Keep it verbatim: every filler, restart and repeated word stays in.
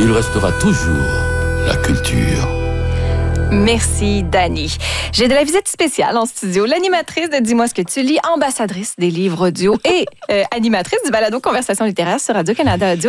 il restera toujours la culture. Merci, Dani. J'ai de la visite spéciale en studio. L'animatrice de Dis-moi ce que tu lis, ambassadrice des livres audio et euh, animatrice du balado Conversation littéraire sur Radio-Canada Audio.